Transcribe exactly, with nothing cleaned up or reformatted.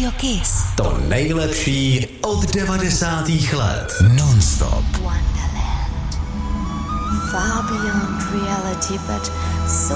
Radio Kiss. To nejlepší od devadesátých let. Non-stop. Wonderland. Far beyond reality, but so